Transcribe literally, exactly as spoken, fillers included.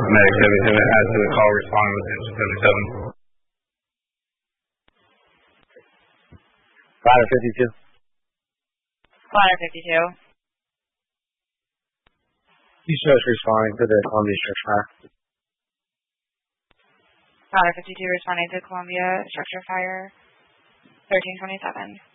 Medic seventy-seven has to the call, respond with engine seventy-seven. Ladder fifty-two. Ladder fifty-two. East Coast responding to the Columbia structure fire. Ladder fifty-two responding to Columbia structure fire. thirteen twenty-seven.